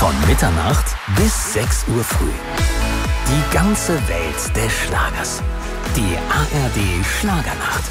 Von Mitternacht bis 6 Uhr früh. Die ganze Welt des Schlagers. Die ARD Schlagernacht.